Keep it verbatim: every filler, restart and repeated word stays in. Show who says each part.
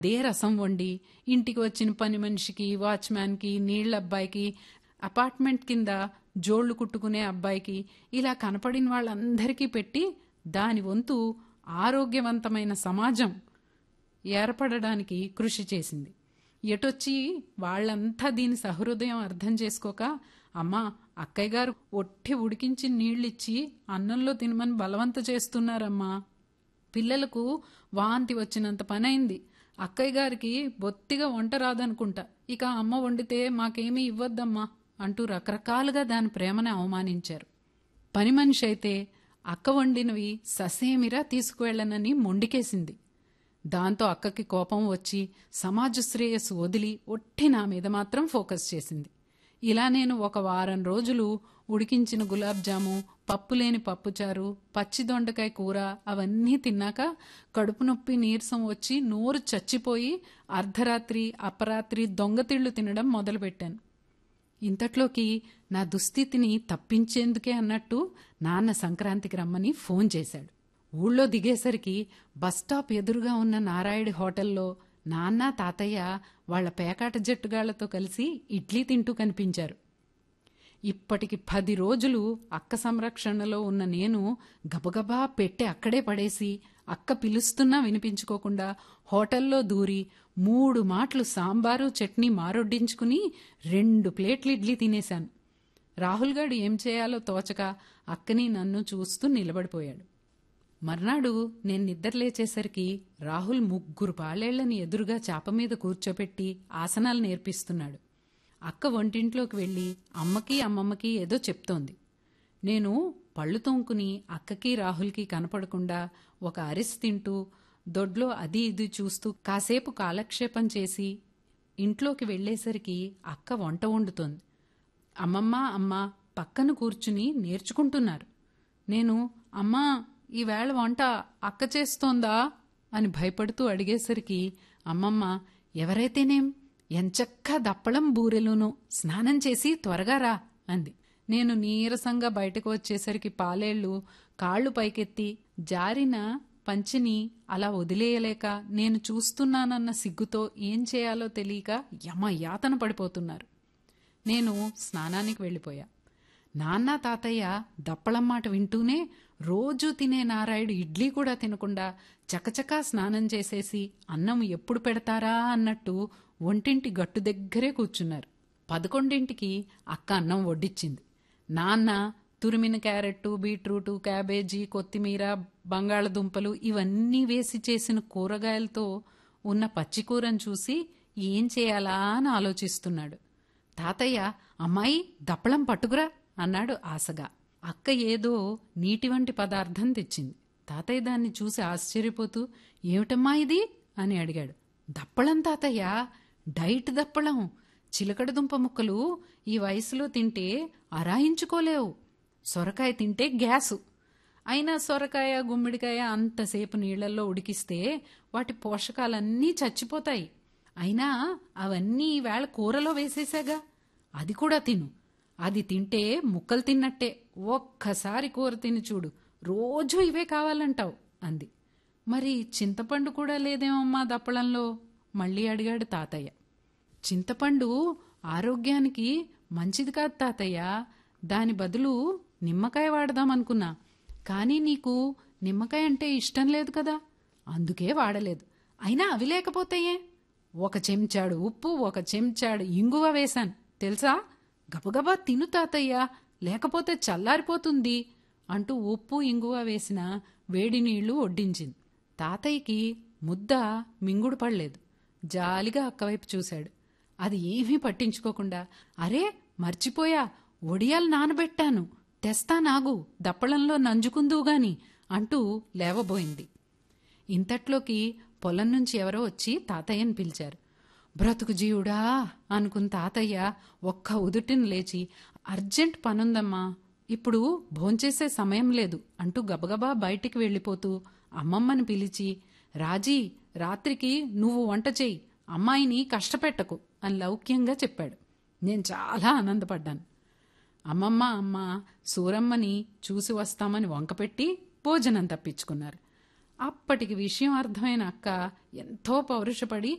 Speaker 1: అదే రసం వండి ఇంటికి వచ్చిన పని మనిషికి, వాచ్మ్యాన్కి, నీళ్ళబ్బాయికి, అపార్ట్మెంట్ కింద జోళ్లు కుట్టుకునే అబ్బాయికి ఇలా కనపడిన వాళ్ళందరికీ పెట్టి దాని వంతు ఆరోగ్యవంతమైన సమాజం ఏర్పడడానికి కృషి చేసింది. ఎటొచ్చి వాళ్ళంతా దీని సహృదయం అర్థం చేసుకోక, అమ్మా అక్కయ్య గారు ఒట్టి ఉడికించి నీళ్ళిచ్చి అన్నంలో తినమని బలవంత చేస్తున్నారమ్మా, పిల్లలకు వాంతి వచ్చినంత పనైంది, అక్కయ్య గారికి బొత్తిగా వంట రాదనుకుంటా, ఇక అమ్మ వండితే మాకేమీ ఇవ్వద్దమ్మా అంటూ రకరకాలుగా దాని ప్రేమని అవమానించారు. పని మనిషి అయితే అక్క వండినవి ససేమిరా తీసుకువెళ్లనని మొండికేసింది. దాంతో అక్కకి కోపం వచ్చి సమాజ శ్రేయస్సు వదిలి ఒట్టి నా మీద మాత్రం ఫోకస్ చేసింది. ఇలా నేను ఒక వారం రోజులు ఉడికించిన గులాబ్ జాము, పప్పులేని పప్పుచారు, పచ్చి దొండకాయ కూర అవన్నీ తిన్నాక కడుపు నొప్పి, నీరసం వచ్చి నోరు చచ్చిపోయి అర్ధరాత్రి అపరాత్రి దొంగతిళ్లు తినడం మొదలుపెట్టాను. ఇంతట్లోకి నా దుస్థితిని తప్పించేందుకే అన్నట్టు నాన్న సంక్రాంతికి రమ్మని ఫోన్ చేశాడు. ఊళ్ళో దిగేసరికి బస్టాప్ ఎదురుగా ఉన్న నారాయుడి హోటల్లో నాన్న, తాతయ్య వాళ్ల పేకాట జట్టుగాళ్లతో కలిసి ఇడ్లీ తింటూ కనిపించారు. ఇప్పటికి పది రోజులు అక్క సంరక్షణలో ఉన్న నేను గబగబా పెట్టి అక్కడే పడేసి అక్క పిలుస్తున్నా వినిపించుకోకుండా హోటల్లో దూరి మూడు మాటలు సాంబారు చట్నీ మారొడ్డించుకుని రెండు ప్లేట్లు ఇడ్లీ తినేశాను. రాహుల్ గాడు ఏం చేయాలో తోచక అక్కని నన్ను చూస్తూ నిలబడిపోయాడు. మర్నాడు నేను నిద్రలేచేసరికి రాహుల్ ముగ్గురు పాలేళ్లని ఎదురుగా చాప మీద కూర్చోపెట్టి ఆసనాలు నేర్పిస్తున్నాడు. అక్క వంటింట్లోకి వెళ్లి అమ్మకి అమ్మమ్మకి ఏదో చెప్తోంది. నేను పళ్ళు తోముకుని అక్కకి రాహుల్కి కనపడకుండా ఒక అరిసి తింటూ దొడ్లో అది ఇది చూస్తూ కాసేపు కాలక్షేపం చేసి ఇంట్లోకి వెళ్లేసరికి అక్క వంట వండుతోంది. అమ్మమ్మ అమ్మ పక్కన కూర్చుని నేర్చుకుంటున్నారు. నేను అమ్మా ఈవేళ వంట అక్క చేస్తోందా అని భయపడుతూ అడిగేసరికి అమ్మమ్మ ఎవరైతేనేం ఎంచక్కా దప్పలం బూరెలును స్నానం చేసి త్వరగా రా అంది. నేను నీరసంగా బయటకు వచ్చేసరికి పాలేళ్లు కాళ్లు పైకెత్తి జారిన పంచిని అలా వదిలేయలేక నేను చూస్తున్నానన్న సిగ్గుతో ఏం చేయాలో తెలియక యమ యాతన పడిపోతున్నారు. నేను స్నానానికి వెళ్ళిపోయా. నాన్న తాతయ్య దప్పలం మాట వింటూనే రోజూ తినే నారాయుడు ఇడ్లీ కూడా తినకుండా చకచకా స్నానం చేసేసి అన్నం ఎప్పుడు పెడతారా అన్నట్టు ఒంటింటి గట్టు దగ్గరే కూర్చున్నారు. పదకొండింటికి అక్క అన్నం వడ్డిచ్చింది. నాన్న తురిమిన క్యారెట్టు, బీట్రూటు, క్యాబేజీ, కొత్తిమీర, బంగాళదుంపలు ఇవన్నీ వేసి చేసిన కూరగాయలతో ఉన్న పచ్చికూరను చూసి ఏం చేయాలా అని ఆలోచిస్తున్నాడు. తాతయ్య అమ్మాయి దప్పలం పట్టుకురా అన్నాడు ఆశగా. అక్క ఏదో నీటి వంటి పదార్థం తెచ్చింది. తాతయ్య దాన్ని చూసి ఆశ్చర్యపోతూ ఏమిటమ్మా ఇది అని అడిగాడు. దప్పలం తాతయ్య, డైట్ దప్పలం. చిలకడ దుంప ముక్కలు ఈ వయసులో తింటే అరాయించుకోలేవు. సొరకాయ తింటే గ్యాసు. అయినా సొరకాయ, గుమ్మిడికాయ అంతసేపు నీళ్లలో ఉడికిస్తే వాటి పోషకాలన్నీ చచ్చిపోతాయి. అయినా అవన్నీ ఈవేళ కూరలో వేసేసాగా, అది కూడా తిను. అది తింటే ముక్కలు తిన్నట్టే. ఒక్కసారి కూర తిని చూడు, రోజూ ఇవే కావాలంటావు అంది. మరి చింతపండు కూడా లేదేమమ్మా దప్పలంలో మళ్ళీ అడిగాడు తాతయ్య. చింతపండు ఆరోగ్యానికి మంచిది కాదు తాతయ్య, దాని బదులు నిమ్మకాయ వాడదామనుకున్నా. కానీ నీకు నిమ్మకాయ అంటే ఇష్టం లేదు కదా, అందుకే వాడలేదు. అయినా అవి లేకపోతాయే. ఒక చెంచాడు ఉప్పు, ఒక చెంచాడు ఇంగువ వేశాను తెలుసా. గబగబా తిను తాతయ్య, లేకపోతే చల్లారిపోతుంది అంటూ ఉప్పు ఇంగువ వేసిన వేడి నీళ్లు వడ్డించింది. తాతయ్యకి ముద్ద మింగుడు పడలేదు. జాలిగా అక్కవైపు చూశాడు. అది ఏమీ పట్టించుకోకుండా అరే మర్చిపోయా, ఒడియాలు నానబెట్టాను, తెస్తా నాగు, దప్పళంలో నంజుకుందువుగాని అంటూ లేవబోయింది. ఇంతట్లోకి పొలం నుంచి ఎవరో వచ్చి తాతయ్యని పిలిచారు. బ్రతుకు జీవుడా అనుకున్న తాతయ్య ఒక్క ఉదుటిని లేచి అర్జెంట్ పనుందమ్మా, ఇప్పుడు భోంచేసే సమయం లేదు అంటూ గబగబా బయటికి వెళ్ళిపోతూ అమ్మమ్మని పిలిచి, రాజీ రాత్రికి నువ్వు వంట చేయి, అమ్మాయిని కష్టపెట్టకు అని లౌక్యంగా చెప్పాడు. నేను చాలా ఆనందపడ్డాను. అమ్మమ్మ అమ్మ సూరమ్మని చూసి వస్తామని వంకపెట్టి భోజనం తప్పించుకున్నారు. అప్పటికి విషయం అర్థమైన అక్క ఎంతో పౌరుషపడి